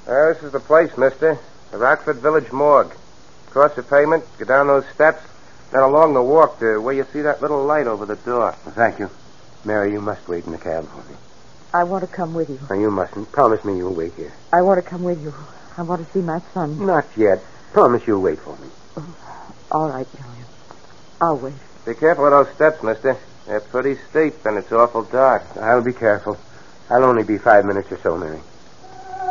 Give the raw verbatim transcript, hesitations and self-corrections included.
Uh, this is the place, mister. The Rockford Village Morgue. Cross the pavement, go down those steps, then along the walk to where you see that little light over the door. Well, thank you. Mary, you must wait in the cab for me. I want to come with you. No, you mustn't. Promise me you'll wait here. I want to come with you. I want to see my son. Not yet. Promise you'll wait for me. Oh, all right, William. I'll wait. Be careful of those steps, mister. They're pretty steep, and it's awful dark. I'll be careful. I'll only be five minutes or so, Mary.